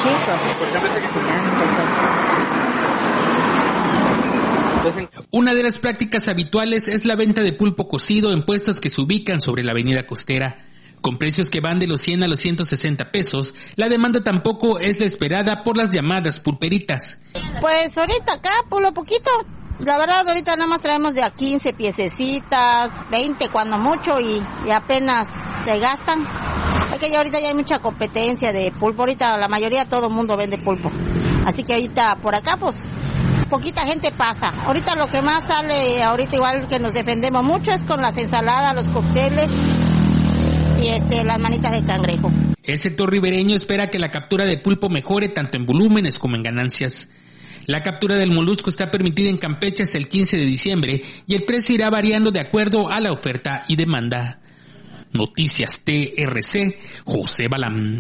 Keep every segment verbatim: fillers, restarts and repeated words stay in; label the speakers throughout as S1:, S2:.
S1: Una de las prácticas habituales es la venta de pulpo cocido en puestos que se ubican sobre la avenida costera. Con precios que van de los cien a los ciento sesenta pesos, la demanda tampoco es la esperada por las llamadas pulperitas.
S2: Pues ahorita acá, por lo poquito, la verdad ahorita nada más traemos de a quince piececitas, veinte cuando mucho y, y apenas se gastan. Es que ya ahorita ya hay mucha competencia de pulpo, ahorita la mayoría todo el mundo vende pulpo. Así que ahorita por acá pues poquita gente pasa. Ahorita lo que más sale, ahorita igual que nos defendemos mucho es con las ensaladas, los cócteles y este, las manitas de cangrejo.
S1: El sector ribereño espera que la captura de pulpo mejore tanto en volúmenes como en ganancias. La captura del molusco está permitida en Campeche hasta el quince de diciembre y el precio irá variando de acuerdo a la oferta y demanda. Noticias T R C, José Balam.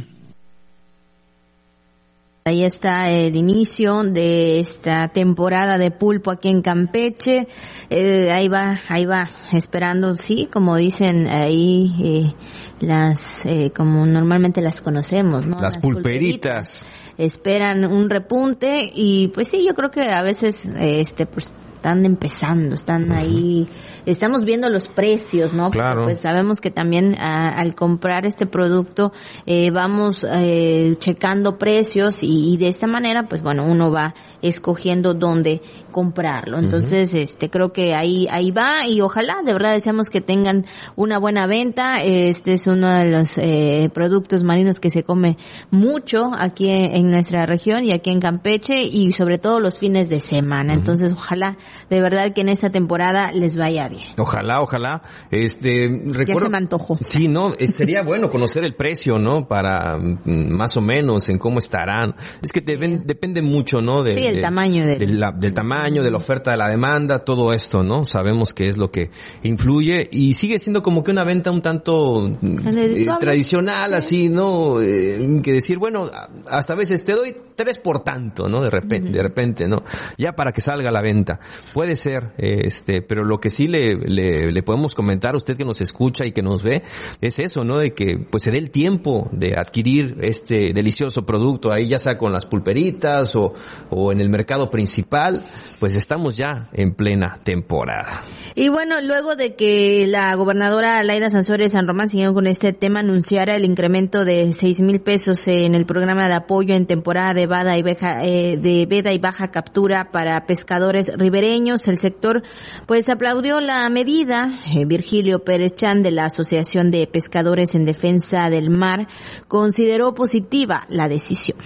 S3: Ahí está el inicio de esta temporada de pulpo aquí en Campeche. Eh, ahí va, ahí va, esperando, sí, como dicen ahí, eh, las, eh, como normalmente las conocemos, ¿no?
S4: Las, las pulperitas. pulperitas.
S3: Esperan un repunte y pues sí, yo creo que a veces, este, pues están empezando, están ahí, estamos viendo los precios, ¿no? Porque
S4: claro.
S3: Pues sabemos que también a, al comprar este producto eh, vamos eh, checando precios y, y de esta manera, pues bueno, uno va escogiendo dónde comprarlo. Entonces, uh-huh. este, creo que ahí ahí va y ojalá, de verdad deseamos que tengan una buena venta. Este es uno de los eh, productos marinos que se come mucho aquí en nuestra región y aquí en Campeche y sobre todo los fines de semana. Uh-huh. Entonces, ojalá de verdad que en esta temporada les vaya bien.
S4: Ojalá, ojalá. Este, recuerdo,
S3: ya se me antojó.
S4: Sí, no, sería bueno conocer el precio, ¿no? Para más o menos en cómo estarán. Es que deben, depende mucho, ¿no? De,
S3: sí, el
S4: de,
S3: tamaño de,
S4: de la, del tamaño, de la oferta, de la demanda, todo esto, ¿no? Sabemos que es lo que influye y sigue siendo como que una venta un tanto eh, tradicional, así, ¿no? Eh, que decir, bueno, hasta a veces te doy tres por tanto, ¿no? De repente, uh-huh. de repente, ¿no? Ya para que salga a la venta. Puede ser, este, pero lo que sí le, le, le podemos comentar a usted que nos escucha y que nos ve, es eso, ¿no? De que, pues, se dé el tiempo de adquirir este delicioso producto ahí, ya sea con las pulperitas o, o en el mercado principal, pues estamos ya en plena temporada.
S3: Y bueno, luego de que la gobernadora Laida Sansores San Román, siguiendo con este tema, anunciara el incremento de seis mil pesos en el programa de apoyo en temporada de veda y baja, eh, de veda y baja captura para pescadores ribereños, el sector pues aplaudió la medida. Eh, Virgilio Pérez Chan, de la Asociación de Pescadores en Defensa del Mar, consideró positiva la decisión.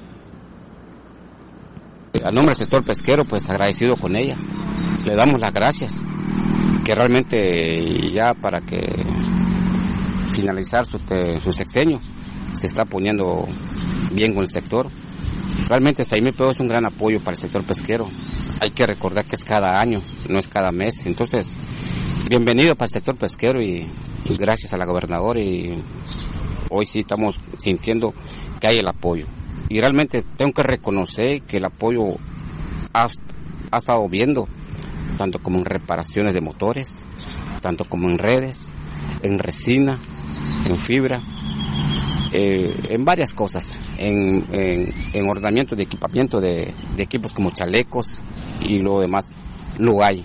S5: Al nombre del sector pesquero, pues agradecido con ella. Le damos las gracias, que realmente ya para que finalizar su, te, su sexenio se está poniendo bien con el sector. Realmente seis mil pesos es un gran apoyo para el sector pesquero. Hay que recordar que es cada año, no es cada mes. Entonces, bienvenido para el sector pesquero y, y gracias a la gobernadora. Y hoy sí estamos sintiendo que hay el apoyo. Y realmente tengo que reconocer que el apoyo ha, ha estado viendo, tanto como en reparaciones de motores, tanto como en redes, en resina, en fibra, eh, en varias cosas, en, en, en ordenamiento de equipamiento de, de equipos como chalecos y lo demás, lo hay.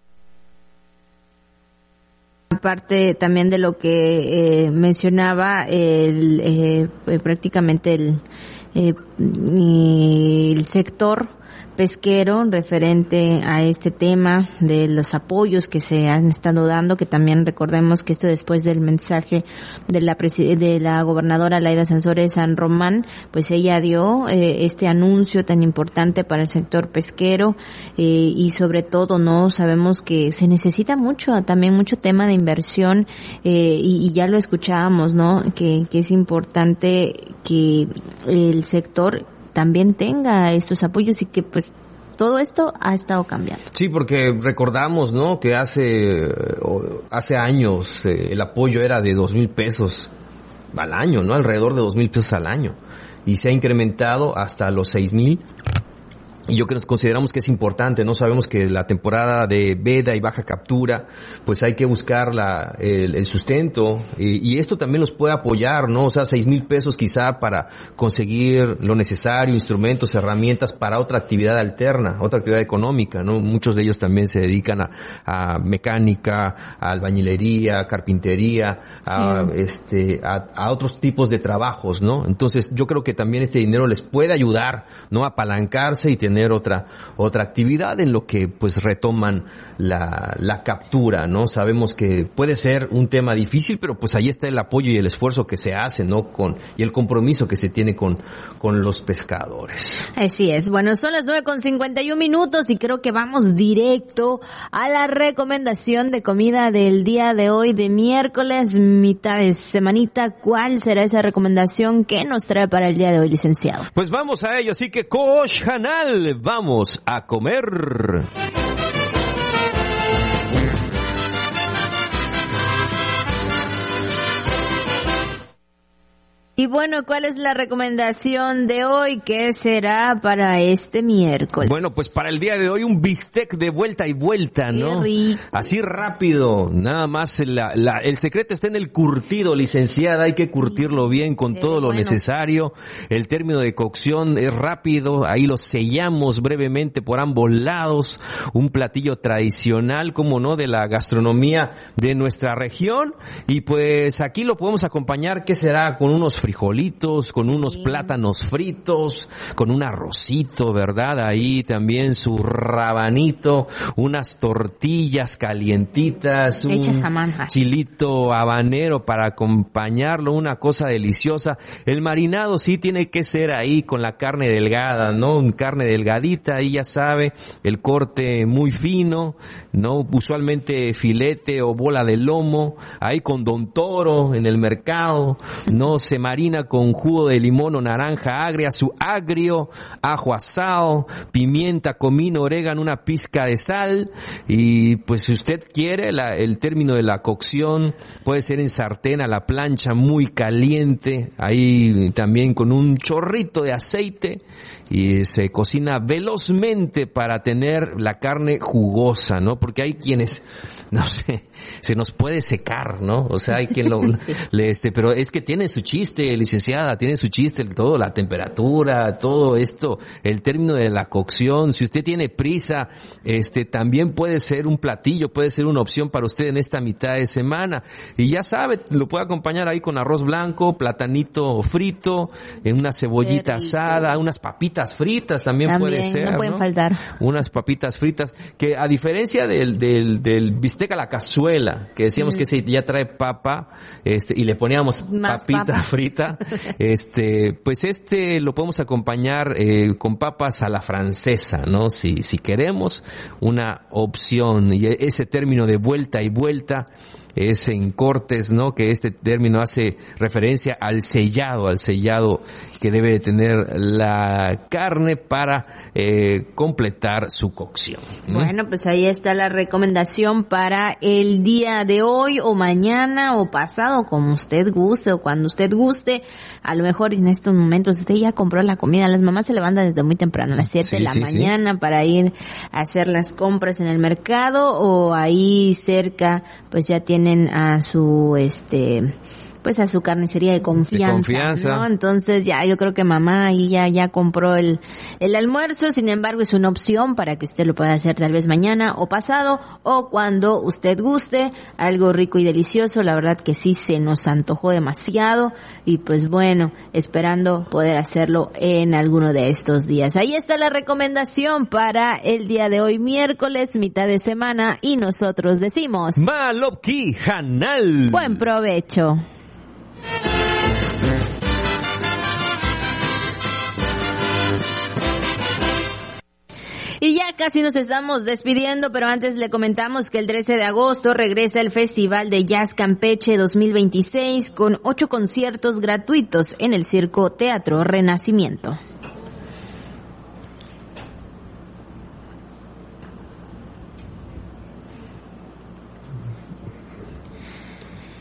S3: Parte también de lo que eh, mencionaba el, eh, prácticamente el Eh, el sector pesquero referente a este tema de los apoyos que se han estado dando, que también recordemos que esto después del mensaje de la preside- de la gobernadora Laida Sansores San Román, pues ella dio eh, este anuncio tan importante para el sector pesquero eh, y sobre todo no sabemos que se necesita mucho, también mucho tema de inversión eh, y, y ya lo escuchábamos, ¿no? Que, que es importante que el sector también tenga estos apoyos y que pues todo esto ha estado cambiando.
S4: Sí, porque recordamos, ¿no? Que hace hace años eh, el apoyo era de dos mil pesos al año, ¿no? Alrededor de dos mil pesos al año y se ha incrementado hasta los seis mil Y yo creo que consideramos que es importante, ¿no? Sabemos que la temporada de veda y baja captura, pues hay que buscar la, el, el sustento, y, y esto también los puede apoyar, ¿no? O sea, seis mil pesos quizá para conseguir lo necesario, instrumentos, herramientas para otra actividad alterna, otra actividad económica, ¿no? Muchos de ellos también se dedican a, a mecánica, a albañilería, carpintería, a, sí. este, a, a otros tipos de trabajos, ¿no? Entonces, yo creo que también este dinero les puede ayudar, ¿no? A apalancarse y tener tener otra otra actividad en lo que pues retoman la, la captura, ¿no? Sabemos que puede ser un tema difícil, pero pues ahí está el apoyo y el esfuerzo que se hace, ¿no? Con, y el compromiso que se tiene con, con los pescadores.
S3: Así es. Bueno, son las nueve con cincuenta y un minutos y creo que vamos directo a la recomendación de comida del día de hoy, de miércoles, mitad de semanita. ¿Cuál será esa recomendación que nos trae para el día de hoy, licenciado?
S4: Pues vamos a ello, así que Kosh Hanal, vamos a comer.
S3: Y bueno, ¿cuál es la recomendación de hoy? ¿Qué será para este miércoles?
S4: Bueno, pues para el día de hoy un bistec de vuelta y vuelta, ¿no?
S3: Qué rico.
S4: Así rápido, nada más la, la, el secreto está en el curtido, licenciada, hay que curtirlo bien con
S3: Qué
S4: todo lo
S3: bueno.
S4: necesario. El término de cocción es rápido, ahí lo sellamos brevemente por ambos lados. Un platillo tradicional, como no, de la gastronomía de nuestra región. Y pues aquí lo podemos acompañar, ¿qué será? Con unos frijolitos, con unos sí. plátanos fritos, con un arrocito, ¿verdad? Ahí también su rabanito, unas tortillas calientitas,
S3: hechas
S4: un
S3: a mano,
S4: chilito habanero para acompañarlo, una cosa deliciosa. El marinado sí tiene que ser ahí con la carne delgada, ¿no? Carne delgadita, ahí ya sabe, el corte muy fino, ¿no? Usualmente filete o bola de lomo, ahí con Don Toro en el mercado, ¿no? Se marina con jugo de limón o naranja agria, su agrio, ajo asado, pimienta, comino, orégano, una pizca de sal. Y pues si usted quiere, la, el término de la cocción puede ser en sartén a la plancha muy caliente, ahí también con un chorrito de aceite, y se cocina velozmente para tener la carne jugosa, ¿no? Porque hay quienes, no sé, se nos puede secar, ¿no? O sea, hay quien lo, sí. le, este, pero es que tiene su chiste, licenciada, tiene su chiste, todo, la temperatura, todo esto, el término de la cocción. Si usted tiene prisa, este, también puede ser un platillo, puede ser una opción para usted en esta mitad de semana. Y ya sabe, lo puede acompañar ahí con arroz blanco, platanito frito, en una cebollita asada, unas papitas fritas también, también puede ser,
S3: no pueden
S4: ¿no?
S3: faltar.
S4: Unas papitas fritas, que a diferencia del, del, del bistec a la cazuela, que decíamos mm. que ese ya trae papa, este, y le poníamos
S3: Más
S4: papita
S3: papa.
S4: frita, este, pues este lo podemos acompañar eh, con papas a la francesa, ¿no? Si, si queremos una opción, y ese término de vuelta y vuelta es en cortes, ¿no? Que este término hace referencia al sellado, al sellado que debe de tener la carne para eh, completar su cocción. ¿Mm?
S3: Bueno, pues ahí está la recomendación para el día de hoy, o mañana, o pasado, como usted guste, o cuando usted guste. A lo mejor en estos momentos usted ya compró la comida. Las mamás se levantan desde muy temprano, a las siete sí, de la sí, mañana, sí. para ir a hacer las compras en el mercado, o ahí cerca, pues ya tiene a su este pues a su carnicería de confianza, de confianza, ¿no? Entonces ya yo creo que mamá ahí ya ya compró el el almuerzo. Sin embargo, es una opción para que usted lo pueda hacer tal vez mañana o pasado, o cuando usted guste, algo rico y delicioso. La verdad que sí se nos antojó demasiado, y pues bueno, esperando poder hacerlo en alguno de estos días. Ahí está la recomendación para el día de hoy, miércoles, mitad de semana, y nosotros decimos
S4: Malopki Hanal.
S3: Buen provecho. Y ya casi nos estamos despidiendo, pero antes le comentamos que el trece de agosto regresa el Festival de Jazz Campeche dos mil veintiséis con ocho conciertos gratuitos en el Circo Teatro Renacimiento.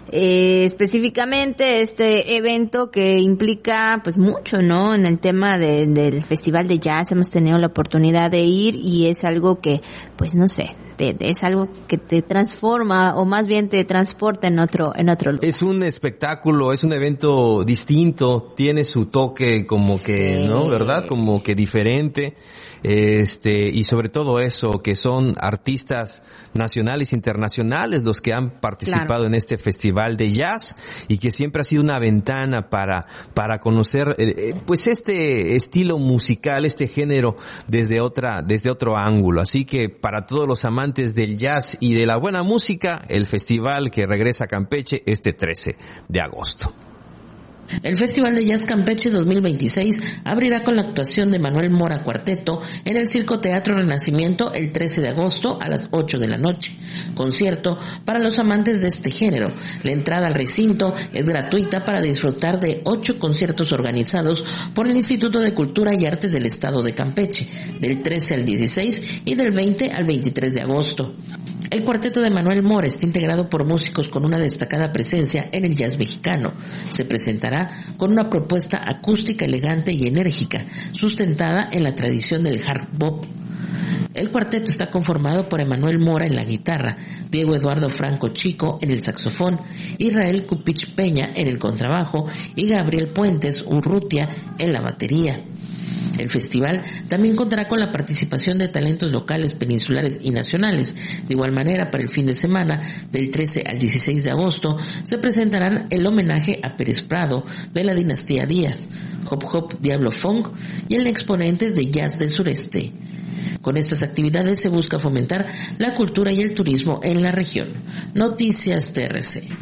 S3: eh, específicamente este evento que implica pues mucho, ¿no? En el tema de, del Festival de Jazz hemos tenido la oportunidad de ir y es algo que, pues no sé, te, es algo que te transforma o más bien te transporta en otro, en otro lugar.
S4: Es un espectáculo, es un evento distinto, tiene su toque como que, sí. ¿no? ¿Verdad? Como que diferente. Este, y sobre todo eso, que son artistas nacionales e internacionales los que han participado claro. en este festival de jazz y que siempre ha sido una ventana para para conocer eh, pues este estilo musical, este género desde otra desde otro ángulo. Así que para todos los amantes del jazz y de la buena música, el festival que regresa a Campeche este trece de agosto.
S6: El Festival de Jazz Campeche dos mil veintiséis abrirá con la actuación de Manuel Mora Cuarteto en el Circo Teatro Renacimiento el trece de agosto a las ocho de la noche. Concierto para los amantes de este género. La entrada al recinto es gratuita para disfrutar de ocho conciertos organizados por el Instituto de Cultura y Artes del Estado de Campeche, del trece al dieciséis y del veinte al veintitrés de agosto. El cuarteto de Manuel Mora está integrado por músicos con una destacada presencia en el jazz mexicano. Se presentará con una propuesta acústica elegante y enérgica, sustentada en la tradición del hard bop. El cuarteto está conformado por Emanuel Mora en la guitarra, Diego Eduardo Franco Chico en el saxofón, Israel Cupich Peña en el contrabajo y Gabriel Puentes Urrutia en la batería. El festival también contará con la participación de talentos locales, peninsulares y nacionales. De igual manera, para el fin de semana, del trece al dieciséis de agosto, se presentarán el homenaje a Pérez Prado de la dinastía Díaz, Hop Hop Diablo Funk y el exponentes de jazz del sureste. Con estas actividades se busca fomentar la cultura y el turismo en la región. Noticias T R C.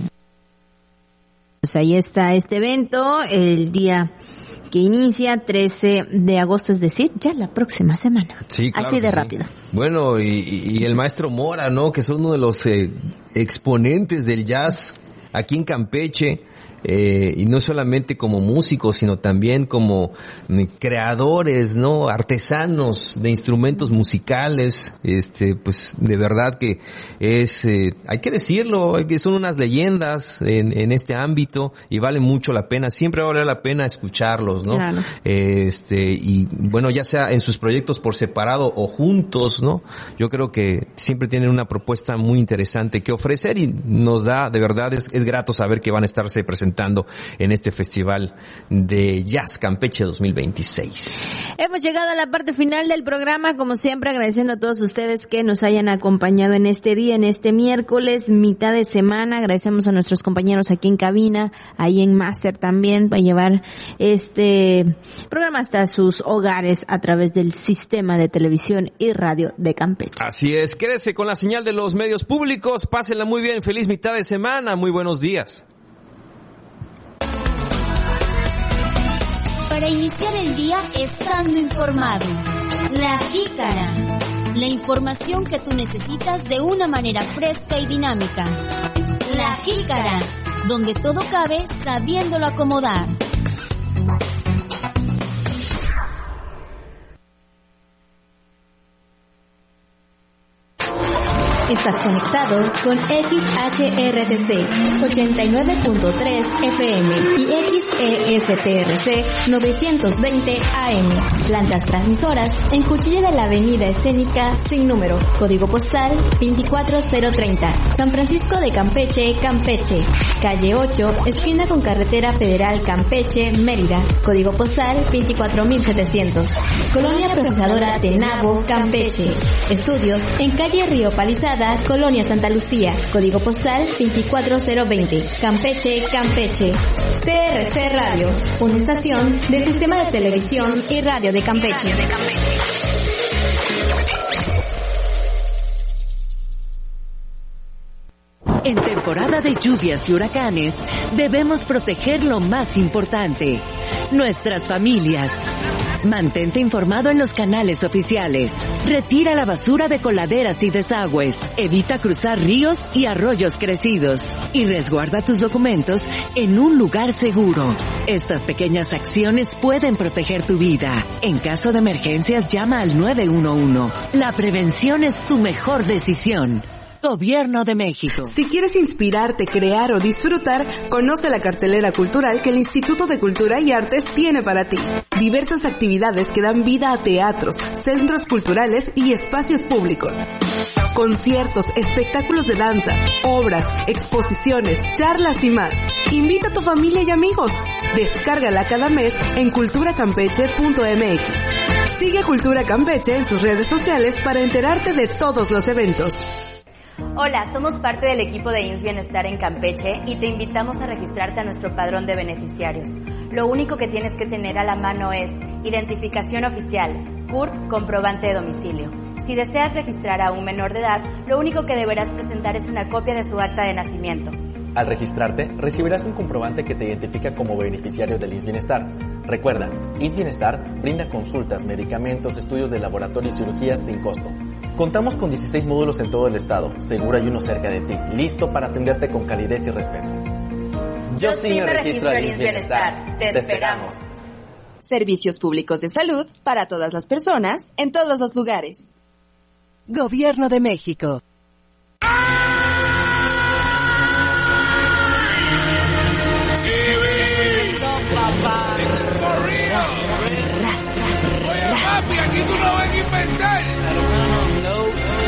S3: Pues ahí está este evento, el día que inicia trece de agosto, es decir, ya la próxima semana.
S4: Sí, claro.
S3: Así de
S4: sí.
S3: rápido.
S4: Bueno, y, y el maestro Mora, ¿no? Que son uno de los eh, exponentes del jazz aquí en Campeche. Eh, y no solamente como músicos, sino también como eh, creadores, ¿no? Artesanos de instrumentos musicales. Este, pues, de verdad que es, eh, hay que decirlo, que son unas leyendas en, en este ámbito y vale mucho la pena. Siempre vale la pena escucharlos, ¿no? Claro. Eh, este, y bueno, ya sea en sus proyectos por separado o juntos, ¿no? Yo creo que siempre tienen una propuesta muy interesante que ofrecer y nos da, de verdad, es, es grato saber que van a estarse presentando en este Festival de Jazz Campeche dos mil veintiséis.
S3: Hemos llegado a la parte final del programa, como siempre agradeciendo a todos ustedes que nos hayan acompañado en este día, en este miércoles, mitad de semana. Agradecemos a nuestros compañeros aquí en cabina, ahí en Máster también, para llevar este programa hasta sus hogares a través del sistema de televisión y radio de Campeche.
S4: Así es, quédese con la señal de los medios públicos, pásenla muy bien, feliz mitad de semana, muy buenos días.
S7: Para iniciar el día estando informado. La Jícara. La información que tú necesitas de una manera fresca y dinámica. La Jícara, donde todo cabe sabiéndolo acomodar. Estás conectado con X H R T C ochenta y nueve punto tres F M y X E S T R C novecientos veinte A M. Plantas transmisoras en Cuchilla de la Avenida Escénica sin número. Código postal veinticuatro mil treinta. San Francisco de Campeche, Campeche. Calle ocho, esquina con Carretera Federal Campeche, Mérida. Código postal veinticuatro mil setecientos. Colonia Procesadora Tenabo, Campeche. Estudios en calle Río Palizada, Colonia Santa Lucía, código postal veinticuatro mil veinte, Campeche, Campeche. T R C Radio, una estación del Sistema de Televisión y Radio de Campeche.
S8: En temporada de lluvias y huracanes, debemos proteger lo más importante, nuestras familias. Mantente informado en los canales oficiales. Retira la basura de coladeras y desagües. Evita cruzar ríos y arroyos crecidos. Y resguarda tus documentos en un lugar seguro. Estas pequeñas acciones pueden proteger tu vida. En caso de emergencias, llama al nueve uno uno. La prevención es tu mejor decisión. Gobierno de México.
S9: Si quieres inspirarte, crear o disfrutar, conoce la cartelera cultural que el Instituto de Cultura y Artes tiene para ti. Diversas actividades que dan vida a teatros, centros culturales y espacios públicos. Conciertos, espectáculos de danza, obras, exposiciones, charlas y más. Invita a tu familia y amigos. Descárgala cada mes en cultura campeche punto m x. Sigue Cultura Campeche en sus redes sociales para enterarte de todos los eventos.
S10: Hola, somos parte del equipo de I M S S Bienestar en Campeche y te invitamos a registrarte a nuestro padrón de beneficiarios. Lo único que tienes que tener a la mano es identificación oficial, C U R P, comprobante de domicilio. Si deseas registrar a un menor de edad, lo único que deberás presentar es una copia de su acta de nacimiento.
S11: Al registrarte, recibirás un comprobante que te identifica como beneficiario del I M S S Bienestar. Recuerda, I M S S Bienestar brinda consultas, medicamentos, estudios de laboratorio y cirugías sin costo. Contamos con dieciséis módulos en todo el estado, seguro hay uno cerca de ti, listo para atenderte con calidez y respeto.
S10: Yo sí me registro al I M S S Bienestar. Te esperamos.
S12: Servicios públicos de salud para todas las personas, en todos los lugares.
S8: Gobierno de México.
S13: Oye, papi, aquí tú no ves a inventar.